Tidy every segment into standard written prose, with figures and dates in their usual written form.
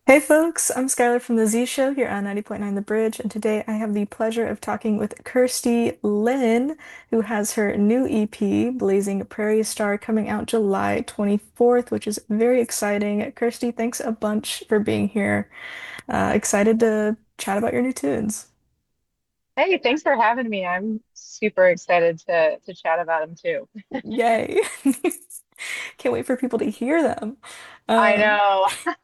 Hey folks, I'm Skylar from the Z Show here on 90.9 The Bridge, and today I have the pleasure of talking with Kirsty Lynn, who has her new EP, Blazing Prairie Star, coming out July 24th, which is very exciting. Kirsty, thanks a bunch for being here. Excited to chat about your new tunes. Hey, thanks for having me. I'm super excited to chat about them too. Yay! Can't wait for people to hear them. I Um, know.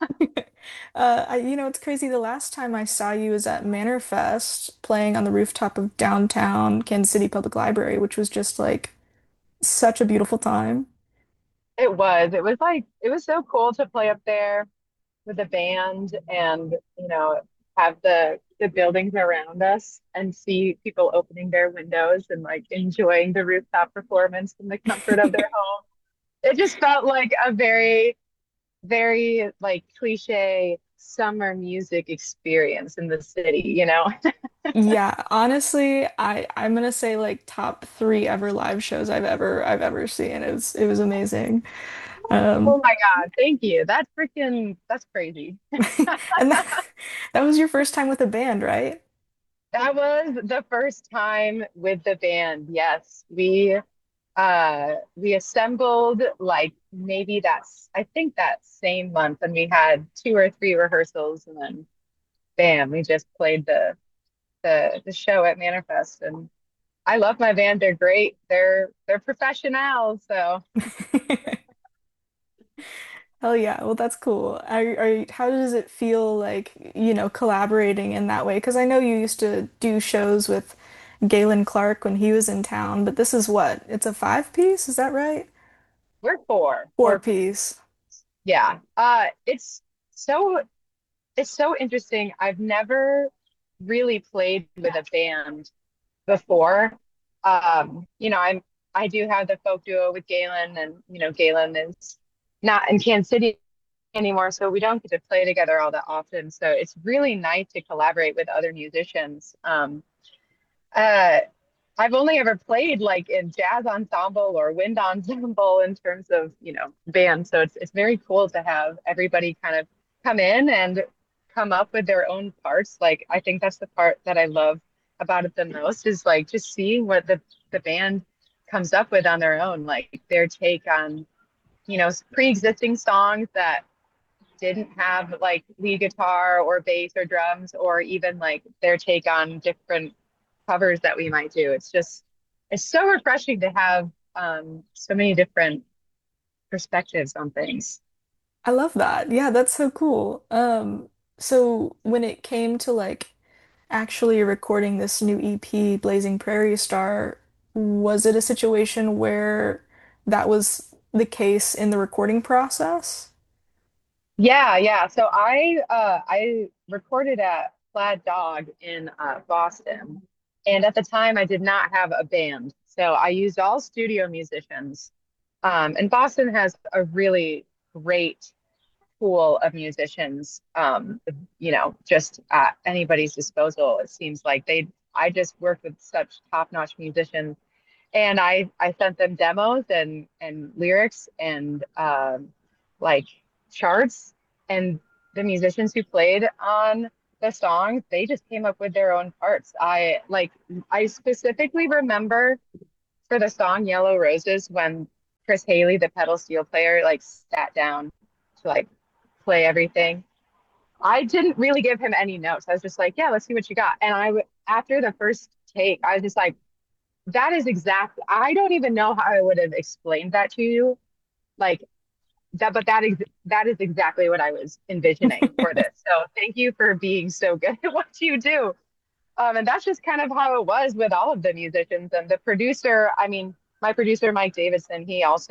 it's crazy. The last time I saw you was at Manor Fest playing on the rooftop of downtown Kansas City Public Library, which was just like such a beautiful time. It was. It was so cool to play up there with the band and, have the buildings around us and see people opening their windows and like enjoying the rooftop performance from the comfort of their home. It just felt like a very like cliche summer music experience in the city. Yeah, honestly, I'm gonna say like top three ever live shows I've ever seen. It was amazing. Oh Um, my God, thank you. That's crazy. and that was your first time with a band, right? That was the first time with the band. Yes, we assembled like maybe that's I think that same month, and we had two or three rehearsals, and then bam, we just played the show at Manifest. And I love my band. They're great. They're professionals. So Hell yeah. Well, that's cool. How does it feel like, collaborating in that way? Because I know you used to do shows with Galen Clark when he was in town, but this is what? It's a five piece, is that right? we're Four four. piece. Yeah. So it's so interesting. I've never really played with a band before. I do have the folk duo with Galen, and Galen is not in Kansas City anymore, so we don't get to play together all that often. So it's really nice to collaborate with other musicians. Uh, I've only ever played like in jazz ensemble or wind ensemble in terms of, band. So it's very cool to have everybody kind of come in and come up with their own parts. Like I think that's the part that I love about it the most is like just seeing what the band comes up with on their own, like their take on, pre-existing songs that didn't have like lead guitar or bass or drums or even like their take on different covers that we might do. It's so refreshing to have so many different perspectives on things. I love that. Yeah, that's so cool. So when it came to like actually recording this new EP, Blazing Prairie Star, was it a situation where that was the case in the recording process? Yeah, yeah. So I recorded at Plaid Dog in Boston, and at the time I did not have a band, so I used all studio musicians. And Boston has a really great pool of musicians, just at anybody's disposal. It seems like I just worked with such top-notch musicians, and I sent them demos and lyrics and like charts, and the musicians who played on the songs, they just came up with their own parts. I specifically remember for the song Yellow Roses when Chris Haley, the pedal steel player, like sat down to like play everything. I didn't really give him any notes. I was just like, yeah, let's see what you got. And after the first take, I was just like, that is exact. I don't even know how I would have explained that to you. Like that, but that is exactly what I was envisioning for this. So thank you for being so good at what you do. And that's just kind of how it was with all of the musicians and the producer. I mean, my producer, Mike Davidson,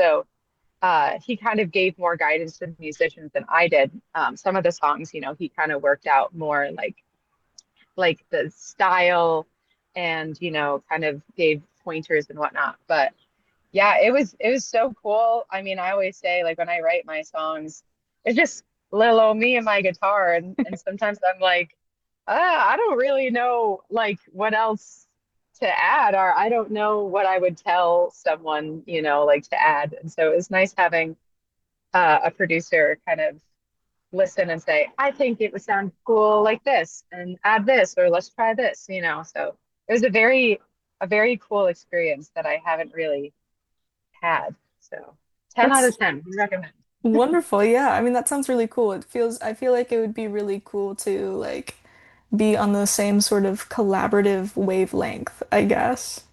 he kind of gave more guidance to the musicians than I did. Some of the songs, he kind of worked out more like the style and, kind of gave pointers and whatnot. But yeah, it was so cool. I mean, I always say like when I write my songs, it's just little old me and my guitar, and sometimes I'm like, I don't really know like what else to add, or I don't know what I would tell someone, like to add. And so it was nice having a producer kind of listen and say, I think it would sound cool like this and add this, or let's try this, you know. So it was a very cool experience that I haven't really had. So 10 out That's of 10, we recommend. wonderful. Yeah. I mean, that sounds really cool. I feel like it would be really cool to like be on the same sort of collaborative wavelength, I guess.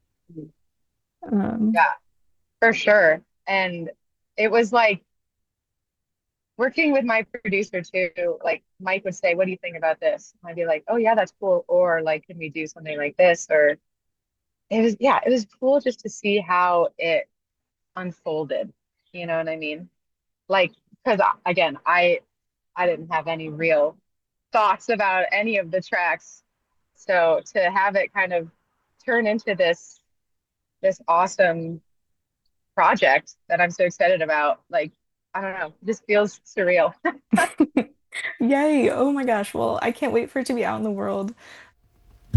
Um, Yeah, for sure. And it was like working with my producer too. Like Mike would say, what do you think about this? And I'd be like, oh yeah, that's cool. Or like, can we do something like this? Or yeah, it was cool just to see how it unfolded. You know what I mean? Like, because again, I didn't have any real thoughts about any of the tracks. So to have it kind of turn into this awesome project that I'm so excited about, like, I don't know, it just feels surreal. Yay. Oh my gosh. Well, I can't wait for it to be out in the world.